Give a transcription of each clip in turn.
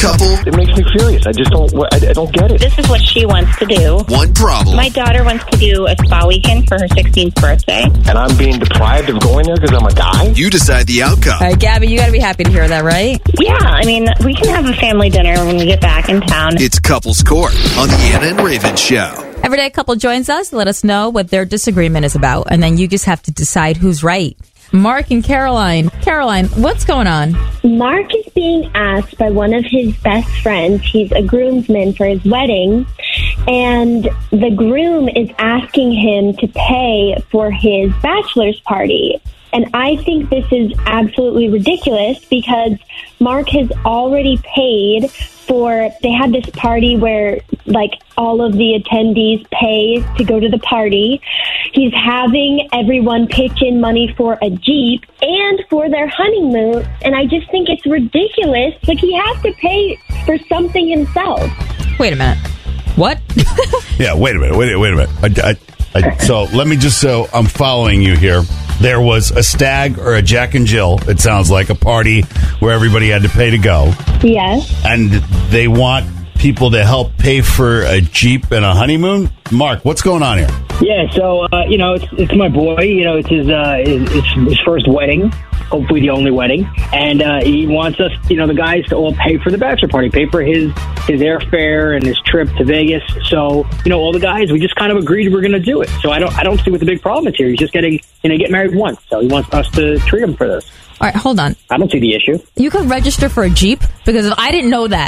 couple. It makes me furious. I don't get it. This is what she wants to do. One problem. My daughter wants to do a spa weekend for her 16th birthday. And I'm being deprived of going there because I'm a guy? You decide the outcome. All right, Gabby, you got to be happy to hear that, right? Yeah, I mean, we can have a family dinner when we get back in town. It's Couples Court on the Anna and Raven Show. Every day a couple joins us, let us know what their disagreement is about, and then you just have to decide who's right. Mark and Caroline. Caroline, what's going on? Mark is being asked by one of his best friends. He's a groomsman for his wedding, and the groom is asking him to pay for his bachelor's party. And I think this is absolutely ridiculous because Mark has already paid for, they had this party where like all of the attendees pay to go to the party. He's having everyone pitch in money for a Jeep and for their honeymoon. And I just think it's ridiculous. Like, he has to pay for something himself. Wait a minute. What? Yeah, wait a minute. So let me just, so I'm following you here. There was a stag or a Jack and Jill, it sounds like, a party where everybody had to pay to go. Yes. And they want people to help pay for a Jeep and a honeymoon. Mark, what's going on here? Yeah, so, it's my boy. It's his first wedding, hopefully the only wedding. And he wants us, the guys to all pay for the bachelor party, pay for his airfare and his trip to Vegas. So, all the guys, we just kind of agreed we're going to do it. So I don't see what the big problem is here. He's just getting married once. So he wants us to treat him for this. All right, hold on. I don't see the issue. You could register for a Jeep? Because I didn't know that.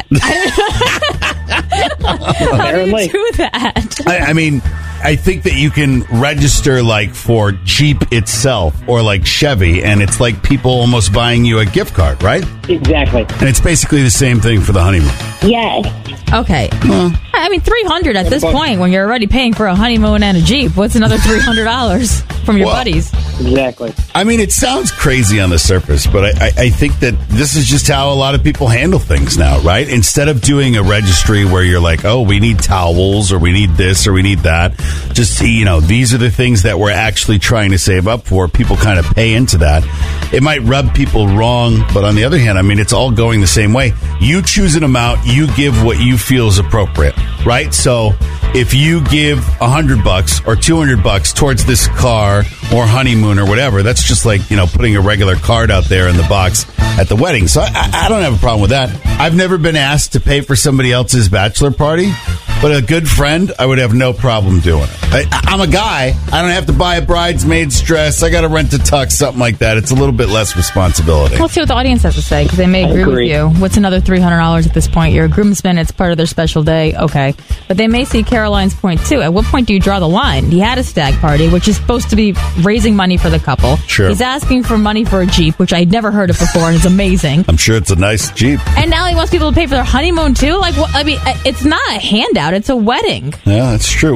How do you do that? I mean, I think that you can register like for Jeep itself or like Chevy, and it's like people almost buying you a gift card, right? Exactly. And it's basically the same thing for the honeymoon. Yes. Okay. I mean, $300 at this point when you're already paying for a honeymoon and a Jeep. What's another $300 from your buddies? Exactly. I mean, it sounds crazy on the surface, but I think that this is just how a lot of people handle things now, right? Instead of doing a registry where you're like, oh, we need towels or we need this or we need that, just, these are the things that we're actually trying to save up for. People kind of pay into that. It might rub people wrong, but on the other hand, I mean, it's all going the same way. You choose an amount, you give what you feel is appropriate, right? So if you give $100 or $200 towards this car or honeymoon or whatever, that's just like, putting a regular card out there in the box at the wedding. So I don't have a problem with that. I've never been asked to pay for somebody else's bachelor party, but a good friend, I would have no problem doing it. I'm a guy. I don't have to buy a bridesmaid's dress. I got to rent a tux, something like that. It's a little bit less responsibility. Let's see what the audience has to say, because they may agree with you. What's another $300 at this point? You're a groomsman. It's part of their special day. Okay. But they may see Caroline's point, too. At what point do you draw the line? He had a stag party, which is supposed to be raising money for the couple. Sure. He's asking for money for a Jeep, which I'd never heard of before, and it's amazing. I'm sure it's a nice Jeep. And now he wants people to pay for their honeymoon, too? Like, what? I mean, it's not a handout. It's a wedding. Yeah, that's true.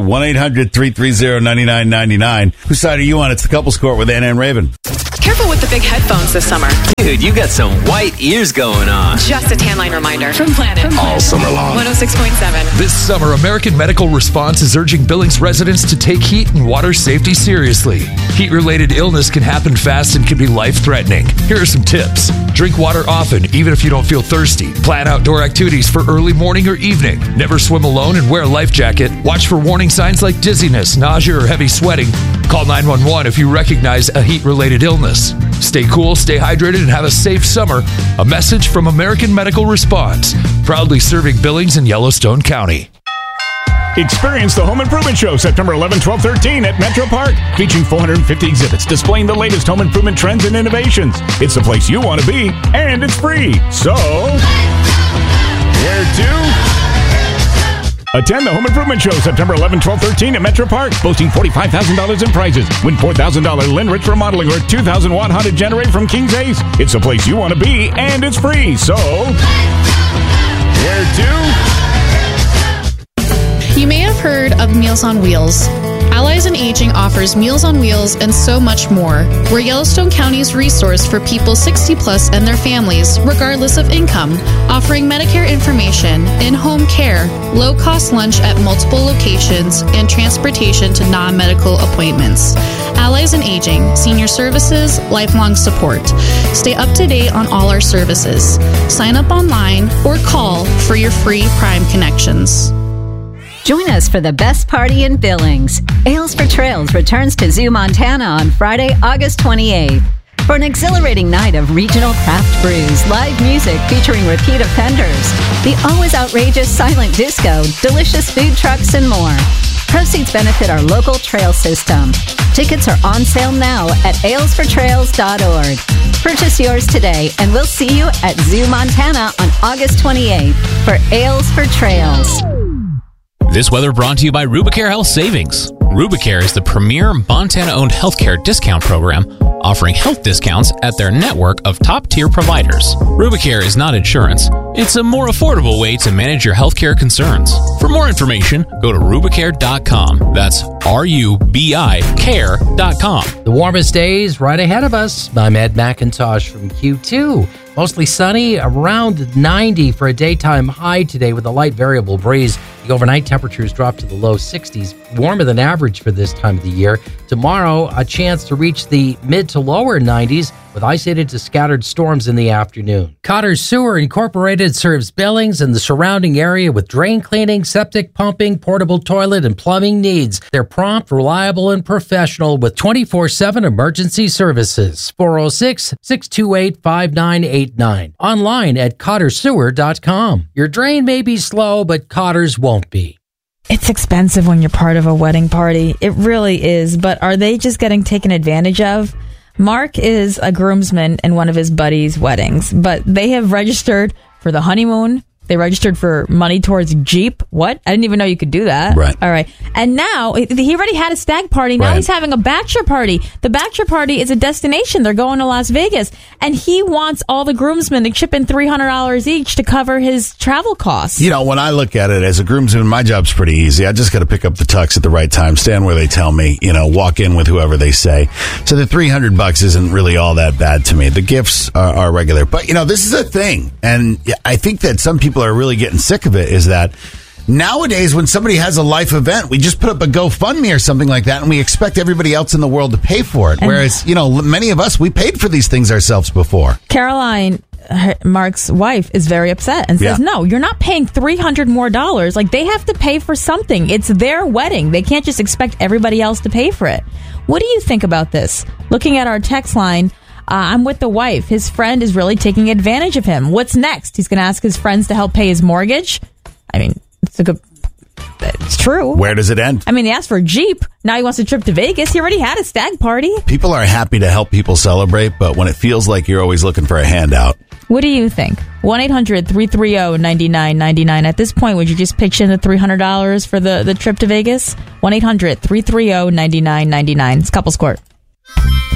1-800-330-9999. Whose side are you on? It's the Couples Court with Anna and Raven. Careful with the big headphones this summer. Dude, you got some white ears going on. Just a tan line reminder from Planet. All summer long. 106.7. This summer, American Medical Response is urging Billings residents to take heat and water safety seriously. Heat-related illness can happen fast and can be life-threatening. Here are some tips. Drink water often, even if you don't feel thirsty. Plan outdoor activities for early morning or evening. Never swim alone and wear a life jacket. Watch for warning signs like dizziness, nausea, or heavy sweating. Call 911 if you recognize a heat-related illness. Stay cool, stay hydrated, and have a safe summer. A message from American Medical Response, proudly serving Billings and Yellowstone County. Experience the Home Improvement Show September 11, 12, 13 at Metro Park, featuring 450 exhibits displaying the latest home improvement trends and innovations. It's the place you want to be, and it's free. So, where to? Attend the Home Improvement Show September 11, 12, 13 at Metro Park, boasting $45,000 in prizes. Win $4,000 Linrich remodeling or 2,000-watt Honda generator from King's Ace. It's the place you want to be, and it's free. So, where to? You may have heard of Meals on Wheels. Allies in Aging offers Meals on Wheels and so much more. We're Yellowstone County's resource for people 60 plus and their families, regardless of income, offering Medicare information, in-home care, low-cost lunch at multiple locations, and transportation to non-medical appointments. Allies in Aging, senior services, lifelong support. Stay up to date on all our services. Sign up online or call for your free Prime connections. Join us for the best party in Billings. Ales for Trails returns to Zoo Montana on Friday, August 28th. For an exhilarating night of regional craft brews, live music featuring repeat offenders, the always outrageous silent disco, delicious food trucks, and more. Proceeds benefit our local trail system. Tickets are on sale now at alesfortrails.org. Purchase yours today, and we'll see you at Zoo Montana on August 28th for Ales for Trails. This weather brought to you by Rubicare Health Savings. Rubicare is the premier Montana-owned healthcare discount program, offering health discounts at their network of top-tier providers. Rubicare is not insurance. It's a more affordable way to manage your healthcare concerns. For more information, go to Rubicare.com. That's RUBICare.com. The warmest days right ahead of us. I'm Ed McIntosh from Q2. Mostly sunny, around 90 for a daytime high today with a light variable breeze. The overnight temperatures drop to the low 60s, warmer than average for this time of the year. Tomorrow, a chance to reach the mid to lower 90s with isolated to scattered storms in the afternoon. Cotter Sewer Incorporated serves Billings and the surrounding area with drain cleaning, septic pumping, portable toilet, and plumbing needs. They're prompt, reliable, and professional with 24/7 emergency services. 406-628-5989. Online at cottersewer.com. Your drain may be slow, but Cotter's won't be. It's expensive when you're part of a wedding party. It really is. But are they just getting taken advantage of? Mark is a groomsman in one of his buddies' weddings, but they have registered for the honeymoon. They registered for money towards Jeep. What? I didn't even know you could do that. Right. All right. And now, he already had a stag party. Now he's having a bachelor party. The bachelor party is a destination. They're going to Las Vegas. And he wants all the groomsmen to chip in $300 each to cover his travel costs. You know, when I look at it as a groomsman, my job's pretty easy. I just got to pick up the tux at the right time, stand where they tell me, walk in with whoever they say. So the $300 isn't really all that bad to me. The gifts are regular. But, this is a thing. And I think that some people are really getting sick of it, is that nowadays when somebody has a life event, we just put up a GoFundMe or something like that and we expect everybody else in the world to pay for it. Whereas, many of us, we paid for these things ourselves before. Caroline, Mark's wife, is very upset and says, no, you're not paying $300 more. Like, they have to pay for something. It's their wedding. They can't just expect everybody else to pay for it. What do you think about this? Looking at our text line, I'm with the wife. His friend is really taking advantage of him. What's next? He's going to ask his friends to help pay his mortgage? I mean, it's true. Where does it end? I mean, he asked for a Jeep. Now he wants a trip to Vegas. He already had a stag party. People are happy to help people celebrate, but when it feels like you're always looking for a handout. What do you think? 1-800-330-9999. At this point, would you just pitch in the $300 for the trip to Vegas? 1-800-330-9999. It's Couples Court.